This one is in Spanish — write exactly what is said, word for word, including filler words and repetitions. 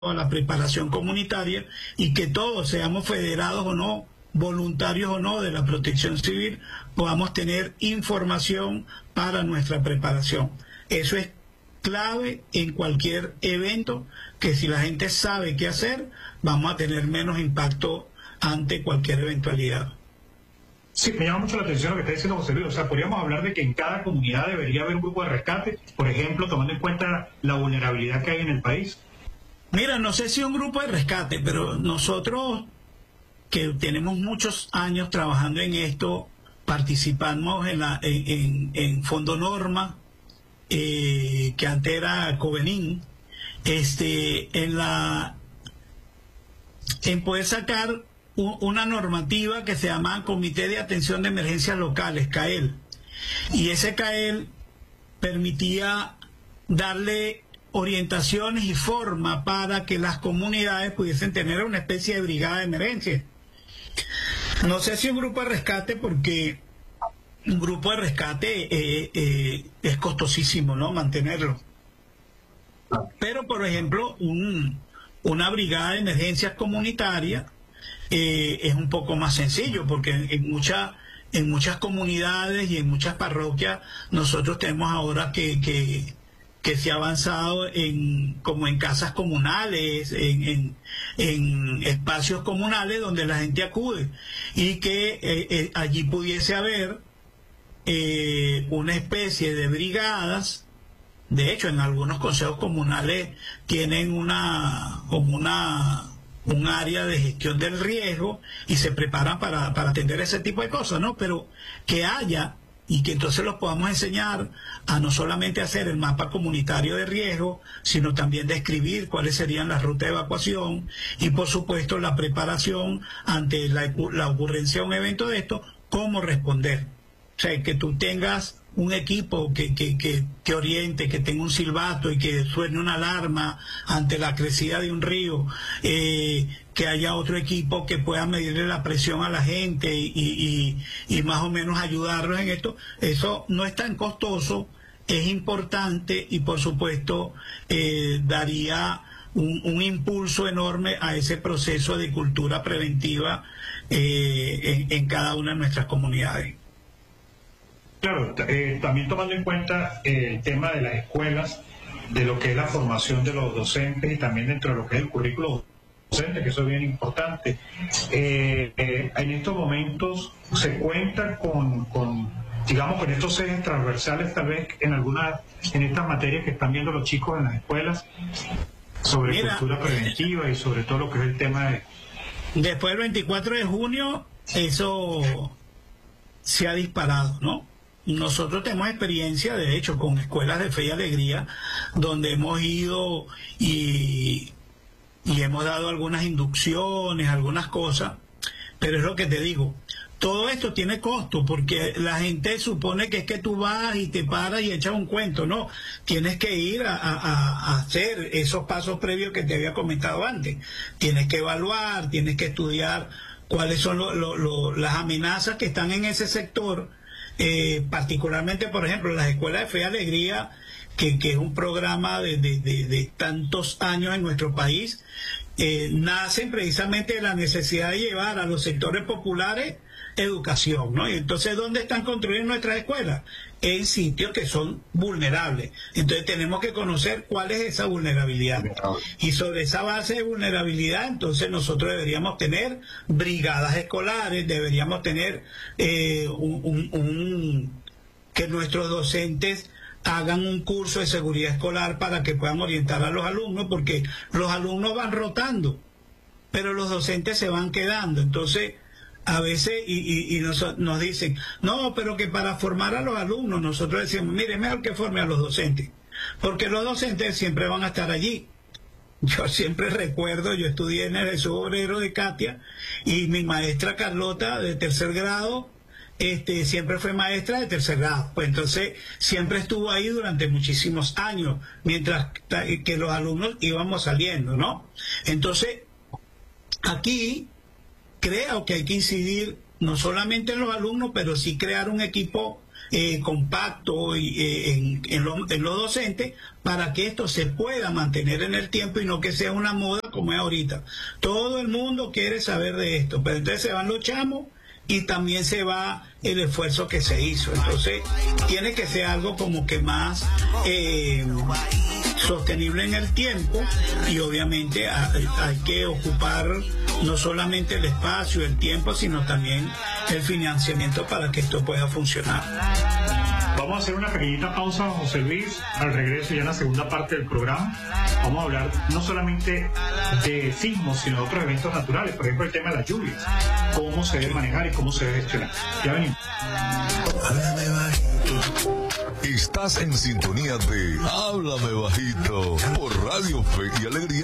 a la preparación comunitaria y que todos, seamos federados o no, voluntarios o no de la protección civil, podamos tener información para nuestra preparación. Eso es clave en cualquier evento, que si la gente sabe qué hacer, vamos a tener menos impacto ante cualquier eventualidad. Sí, me llama mucho la atención lo que está diciendo José Luis. O sea, podríamos hablar de que en cada comunidad debería haber un grupo de rescate, por ejemplo, tomando en cuenta la vulnerabilidad que hay en el país. Mira, no sé si un grupo de rescate, pero nosotros que tenemos muchos años trabajando en esto, participamos en, la, en, en, en Fondo Norma, eh, que antes era Covenín, este, en, la, en poder sacar un, una normativa que se llama Comité de Atención de Emergencias Locales, C A E L. Y ese C A E L permitía darle orientaciones y forma para que las comunidades pudiesen tener una especie de brigada de emergencia. No sé si un grupo de rescate, porque un grupo de rescate eh, eh, es costosísimo, ¿no?, mantenerlo. Pero, por ejemplo, un, una brigada de emergencias comunitaria eh, es un poco más sencillo, porque en, en, mucha, en muchas comunidades y en muchas parroquias nosotros tenemos ahora que... que que se ha avanzado en como en casas comunales, en, en, en espacios comunales donde la gente acude, y que eh, eh, allí pudiese haber eh, una especie de brigadas. De hecho, en algunos consejos comunales tienen una como una un área de gestión del riesgo y se preparan para, para atender ese tipo de cosas, ¿no? Pero que haya, y que entonces los podamos enseñar a no solamente hacer el mapa comunitario de riesgo, sino también describir cuáles serían las rutas de evacuación y, por supuesto, la preparación ante la, la ocurrencia de un evento de esto, cómo responder. O sea, que tú tengas un equipo que, que, que, que oriente, que tenga un silbato y que suene una alarma ante la crecida de un río, eh, que haya otro equipo que pueda medirle la presión a la gente y, y, y más o menos ayudarlos en esto. Eso no es tan costoso, es importante y, por supuesto, eh, daría un, un impulso enorme a ese proceso de cultura preventiva eh, en, en cada una de nuestras comunidades. Claro, eh, también tomando en cuenta eh, el tema de las escuelas, de lo que es la formación de los docentes y también dentro de lo que es el currículo docente, que eso es bien importante. Eh, eh, en estos momentos se cuenta con, con, digamos, con estos ejes transversales, tal vez en algunas, en estas materias que están viendo los chicos en las escuelas, sobre Mira, cultura preventiva y sobre todo lo que es el tema de... Después del veinticuatro de junio, eso se ha disparado, ¿no? Nosotros tenemos experiencia, de hecho, con escuelas de fe y alegría, donde hemos ido y, y hemos dado algunas inducciones, algunas cosas, pero es lo que te digo, todo esto tiene costo, porque la gente supone que es que tú vas y te paras y echas un cuento. No, tienes que ir a, a, a hacer esos pasos previos que te había comentado antes. Tienes que evaluar, tienes que estudiar cuáles son lo, lo, lo, las amenazas que están en ese sector. Eh, particularmente, por ejemplo, las escuelas de fe y alegría, que, que es un programa de, de, de, de tantos años en nuestro país, eh, nacen precisamente de la necesidad de llevar a los sectores populares educación, ¿no? Y entonces, ¿dónde están construidas nuestras escuelas? En sitios que son vulnerables. Entonces tenemos que conocer cuál es esa vulnerabilidad. Y sobre esa base de vulnerabilidad, entonces nosotros deberíamos tener brigadas escolares, deberíamos tener eh, un, un, un, que nuestros docentes hagan un curso de seguridad escolar para que puedan orientar a los alumnos, porque los alumnos van rotando, pero los docentes se van quedando. Entonces, a veces y, y, y nos, nos dicen, no, pero que para formar a los alumnos, nosotros decimos, mire, mejor que forme a los docentes, porque los docentes siempre van a estar allí. Yo siempre recuerdo, yo estudié en el Jesús Obrero de Katia, y mi maestra Carlota, de tercer grado, este, siempre fue maestra de tercer grado. Pues entonces siempre estuvo ahí durante muchísimos años, mientras que los alumnos íbamos saliendo, ¿no? Entonces, aquí creo que hay que incidir no solamente en los alumnos, pero sí crear un equipo eh, compacto y, eh, en, en, lo, en los docentes para que esto se pueda mantener en el tiempo y no que sea una moda como es ahorita. Todo el mundo quiere saber de esto, pero entonces se van los chamos y también se va el esfuerzo que se hizo. Entonces tiene que ser algo como que más eh, sostenible en el tiempo, y obviamente hay, hay que ocupar no solamente el espacio, el tiempo, sino también el financiamiento para que esto pueda funcionar. Vamos a hacer una pequeñita pausa, José Luis. Al regreso, ya en la segunda parte del programa, vamos a hablar no solamente de sismos, sino de otros eventos naturales, por ejemplo el tema de las lluvias, cómo se debe manejar y cómo se debe gestionar. Ya venimos. Estás en sintonía de Háblame Bajito por Radio Fe y Alegría.